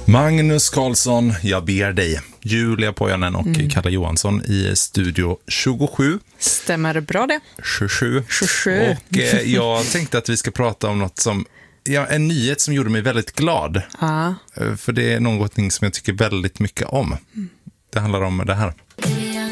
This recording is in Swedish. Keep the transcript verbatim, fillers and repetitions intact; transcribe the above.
Magnus Karlsson, jag ber dig. Julia Pojanen och mm. Kalle Johansson i studio tjugosju. Stämmer bra det? tjugosju. tjugosju. Och eh, jag tänkte att vi ska prata om något som, ja, en nyhet som gjorde mig väldigt glad. Ja. För det är någonting som jag tycker väldigt mycket om. Mm. Det handlar om det här.